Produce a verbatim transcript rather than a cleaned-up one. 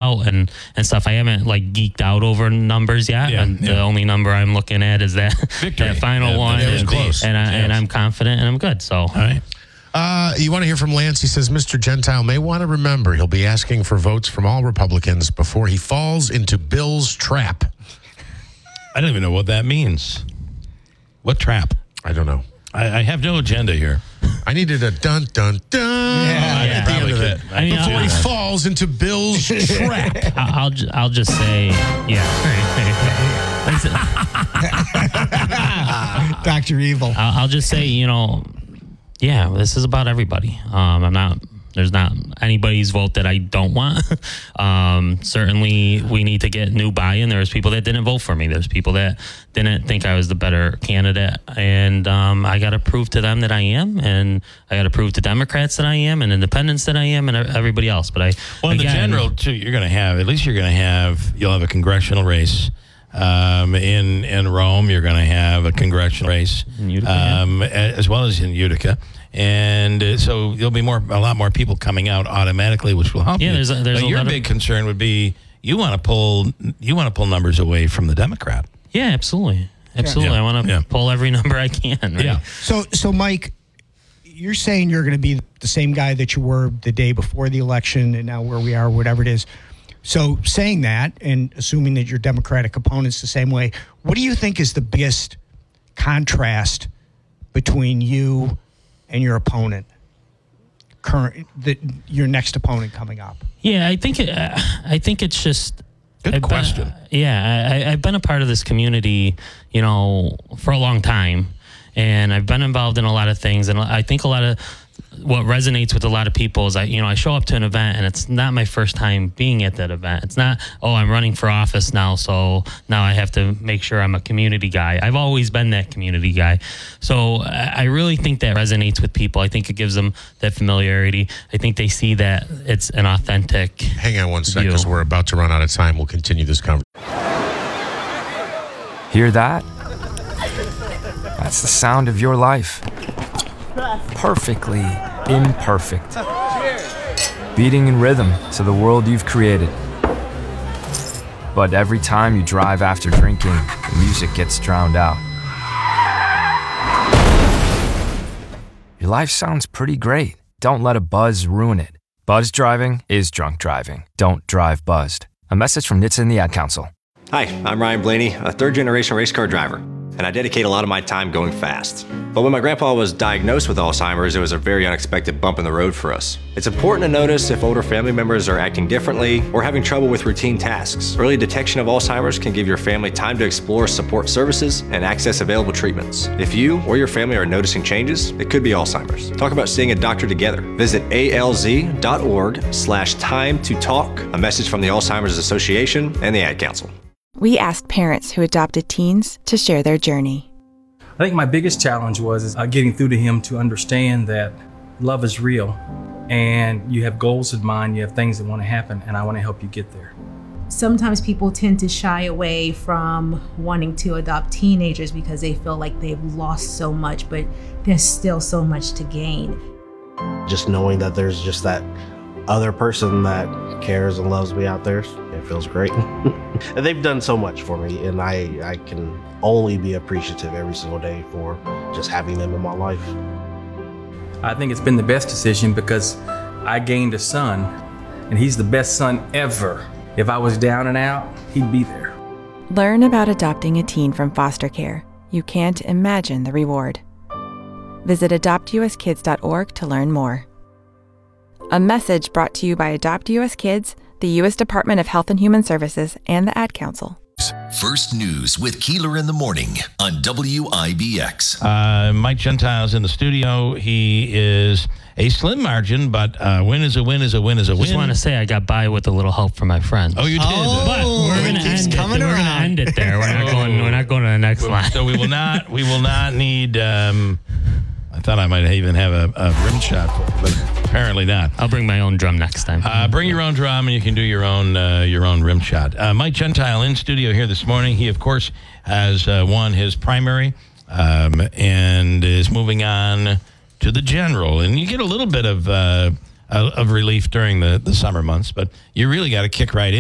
out and, and stuff. I haven't like geeked out over numbers yet. Yeah, and yeah. the only number I'm looking at is that, that final yeah, one. That was and, close. And, I, yes. and I'm confident and I'm good. So, all right. Uh, you want to hear from Lance? He says, Mister Gentile may want to remember he'll be asking for votes from all Republicans before he falls into Bill's trap. I don't even know what that means. What trap? I don't know. I, I have no agenda here. I needed a dun dun dun Yeah, at the end probably of it. could. I mean, Before I- he falls into Bill's trap. I- I'll, ju- I'll just say, yeah. Doctor Evil. I'll, I'll just say, you know, yeah, this is about everybody. Um, I'm not, there's not anybody's vote that I don't want. um, certainly, we need to get new buy-in. There's people that didn't vote for me. There's people that didn't think I was the better candidate. And um, I got to prove to them that I am. And I got to prove to Democrats that I am and independents that I am and everybody else. But I, Well, in again, the general, too, you're going to have, at least you're going to have, you'll have a congressional race. Um, in in Rome, you're going to have a congressional race, In Utica, yeah. um, as well as in Utica, and uh, so there'll be more, a lot more people coming out automatically, which will help Yeah, you. there's a- there's but a your lot of- big concern would be you want to pull you want to pull numbers away from the Democrat. Yeah, absolutely. Absolutely. Yeah. I want to Yeah. pull every number I can. Right? Yeah. So, so Mike, you're saying you're going to be the same guy that you were the day before the election, and now where we are, whatever it is. So, saying that, and assuming that your Democratic opponent's the same way, what do you think is the biggest contrast between you and your opponent, current, the, your next opponent coming up? Yeah, I think it, uh, I think it's just. Good I've been- question. yeah, I, I've been a part of this community, you know, for a long time, and I've been involved in a lot of things, and I think a lot of what resonates with a lot of people is I, you know, I show up to an event and it's not my first time being at that event. It's not, oh, I'm running for office now, so now I have to make sure I'm a community guy. I've always been that community guy. So I I really think that resonates with people. I think it gives them that familiarity. I think they see that it's an authentic. Hang on one second, You. because we're about to run out of time. We'll continue this conversation. Hear that? That's the sound of your life. Perfectly imperfect. Beating in rhythm to the world you've created. But every time you drive after drinking, the music gets drowned out. Your life sounds pretty great. Don't let a buzz ruin it. Buzz driving is drunk driving. Don't drive buzzed. A message from N H T S A and the Ad Council. Hi, I'm Ryan Blaney, a third-generation race car driver, and I dedicate a lot of my time going fast. But when my grandpa was diagnosed with Alzheimer's, it was a very unexpected bump in the road for us. It's important to notice if older family members are acting differently or having trouble with routine tasks. Early detection of Alzheimer's can give your family time to explore support services and access available treatments. If you or your family are noticing changes, it could be Alzheimer's. Talk about seeing a doctor together. Visit alz.org slash time to talk, a message from the Alzheimer's Association and the Ad Council. We asked parents who adopted teens to share their journey. I think my biggest challenge was is, uh, getting through to him to understand that love is real and you have goals in mind, you have things that want to happen, and I want to help you get there. Sometimes people tend to shy away from wanting to adopt teenagers because they feel like they've lost so much, but there's still so much to gain. Just knowing that there's just that other person that cares and loves me out there, it feels great. And they've done so much for me, and I, I can only be appreciative every single day for just having them in my life. I think it's been the best decision because I gained a son, and he's the best son ever. If I was down and out, he'd be there. Learn about adopting a teen from foster care. You can't imagine the reward. Visit adopt u s kids dot org to learn more. A message brought to you by Adopt U S Kids, the U S Department of Health and Human Services, and the Ad Council. First News with Keeler in the Morning on W I B X. Uh, Mike Gentile's in the studio. He is a slim margin, but a win is a win is a win is a I win. just want to say I got by with a little help from my friends. Oh, you did. Oh. But we're it gonna keeps end it. coming We're gonna around. end it there. We're not going. We're not going to the next line. So we will not. We will not need. Um, I thought I might even have a, a rim shot for it, but apparently not. I'll bring my own drum next time. Uh, bring your own drum, and you can do your own uh, your own rim shot. Uh, Mike Gentile in studio here this morning. He, of course, has uh, won his primary um, and is moving on to the general. And you get a little bit of uh, of relief during the, the summer months, but you really got to kick right in.